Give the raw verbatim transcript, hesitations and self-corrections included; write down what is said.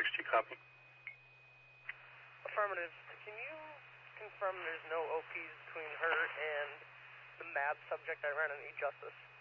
X T, copy. Affirmative. Can you confirm there's no O Ps between her and the mad subject I ran on E-Justice?